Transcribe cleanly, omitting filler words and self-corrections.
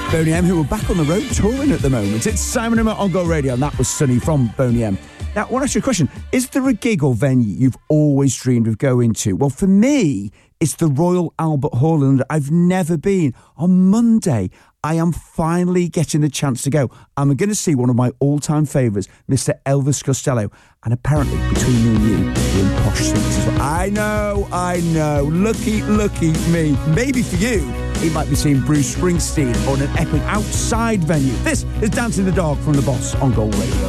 Boney M, who are back on the road touring at the moment. It's Simon and Matt on Go Radio, and that was Sunny from Boney M. Now, I want to ask you a question. Is there a gig or venue you've always dreamed of going to? Well, for me, it's the Royal Albert Hall, and I've never been. On Monday, I am finally getting the chance to go. I'm going to see one of my all-time favourites, Mr. Elvis Costello. And apparently, between me and you, we're in posh seats as well. I know. Lucky me. Maybe for you, it might be seeing Bruce Springsteen on an epic outside venue. This is Dancing the Dog from The Boss on Gold Radio.